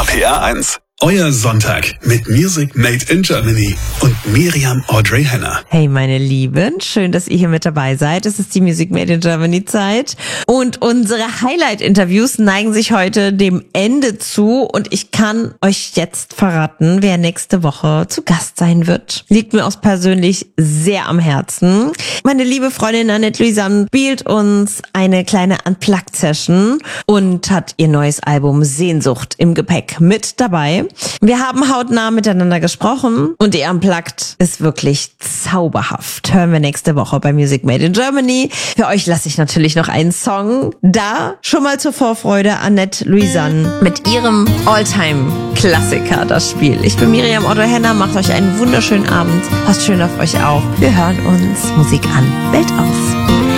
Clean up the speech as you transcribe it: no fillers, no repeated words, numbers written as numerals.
RPR 1. Euer Sonntag mit Music Made in Germany und Miriam Audrey Henner. Hey meine Lieben, schön, dass ihr hier mit dabei seid. Es ist die Music Made in Germany Zeit und unsere Highlight-Interviews neigen sich heute dem Ende zu und ich kann euch jetzt verraten, wer nächste Woche zu Gast sein wird. Liegt mir auch persönlich sehr am Herzen. Meine liebe Freundin Annette Louisanne spielt uns eine kleine Unplugged-Session und hat ihr neues Album Sehnsucht im Gepäck mit dabei. Wir haben hautnah miteinander gesprochen und ihr Unplugged ist wirklich zauberhaft. Hören wir nächste Woche bei Music Made in Germany. Für euch lasse ich natürlich noch einen Song da. Schon mal zur Vorfreude Annette Louisanne mit ihrem Alltime-Klassiker, das Spiel. Ich bin Miriam Audrey Henner, macht euch einen wunderschönen Abend. Passt schön auf euch auf. Wir hören uns. Musik an, Welt aus.